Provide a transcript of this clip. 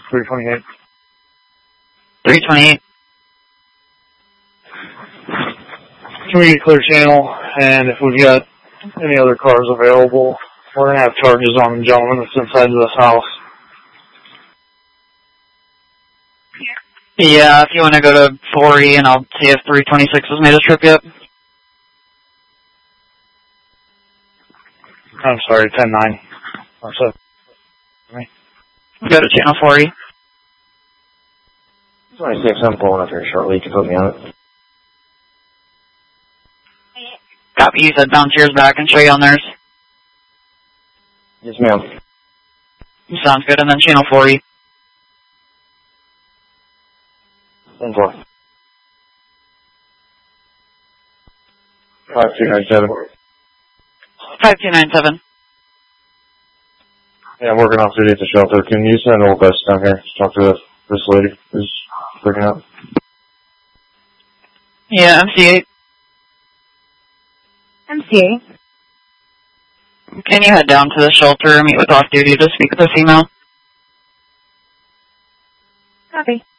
328. 328. Can we get clear channel? And if we've got any other cars available, we're going to have charges on the gentleman that's inside of this house. Yeah, if you want to go to 4E and I'll see if 326 has made a trip yet. I'm sorry, 10-9. Or so. Go to channel 4E. 26, I'm pulling up here shortly. You can put me on it. Copy, you said bounce yours back and show you on theirs. Yes, ma'am. Sounds good, and then channel 4E. 10-4. 5297. 5297. Yeah, I'm working off duty at the shelter. Can you send Old Best down here to talk to this lady who's freaking out? Yeah, MC8. MC8. Can you head down to the shelter and meet with off duty to speak with the female? Copy.